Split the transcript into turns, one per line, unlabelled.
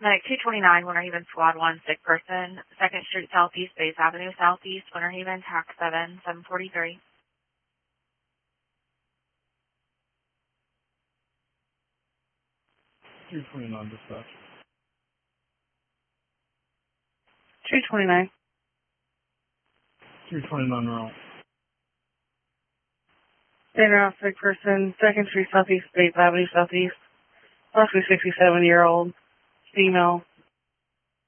Medic 229, Winter Haven, Squad 1, sick person, 2nd Street Southeast, Bays Avenue Southeast, Winter Haven, TAC 7, 743.
229 dispatch.
229.
229 route.
Standard out sick person, 2nd Street Southeast, Bates Avenue Southeast, approximately 67-year-old, female,